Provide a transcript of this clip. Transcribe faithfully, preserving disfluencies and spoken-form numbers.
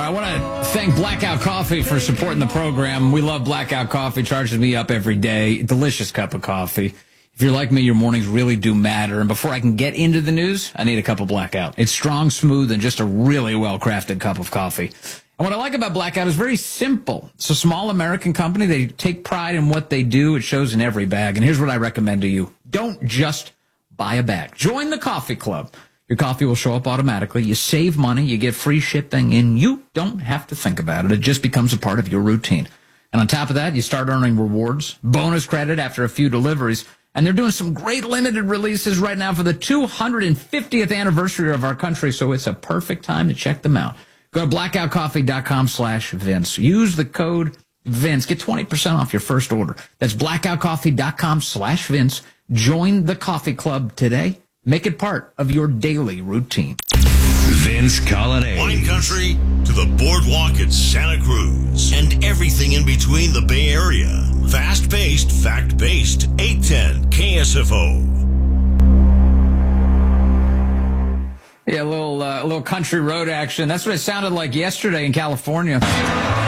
I want to thank Blackout Coffee for supporting the program. We love Blackout Coffee. Charges me up every day. Delicious cup of coffee. If you're like me, your mornings really do matter. And before I can get into the news, I need a cup of Blackout. It's strong, smooth, and just a really well-crafted cup of coffee. And what I like about Blackout is very simple. It's a small American company. They take pride in what they do. It shows in every bag. And here's what I recommend to you. Don't just buy a bag. Join the coffee club. Your coffee will show up automatically. You save money. You get free shipping, and you don't have to think about it. It just becomes a part of your routine. And on top of that, you start earning rewards, bonus credit after a few deliveries. And they're doing some great limited releases right now for the two hundred fiftieth anniversary of our country, so it's a perfect time to check them out. Go to blackoutcoffee.com slash Vince. Use the code Vince. Get twenty percent off your first order. That's blackoutcoffee.com slash Vince. Join the coffee club today. Make it part of your daily routine. Vince Colonnade. Wine country to the boardwalk at Santa Cruz and everything in between the Bay Area. Fast-paced, fact-based, eight ten K S F O. Yeah, a little, uh, a little country road action. That's what it sounded like yesterday in California.